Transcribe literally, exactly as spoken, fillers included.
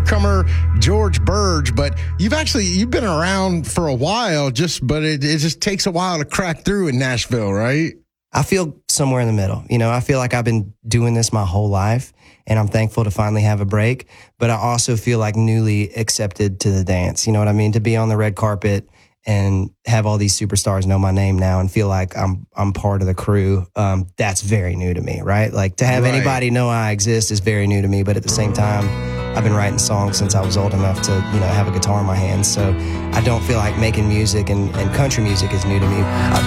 newcomer George Burge, but you've actually you've been around for a while. Just but it, it just takes a while to crack through in Nashville, right? I feel somewhere in the middle. You know, I feel like I've been doing this my whole life, and I'm thankful to finally have a break. But I also feel like newly accepted to the dance. You know what I mean? To be on the red carpet and have all these superstars know my name now and feel like I'm I'm part of the crew, um, that's very new to me, right? Like to have Right. anybody know I exist is very new to me, but at the same time, I've been writing songs since I was old enough to, you know, have a guitar in my hands. So I don't feel like making music and, and country music is new to me. I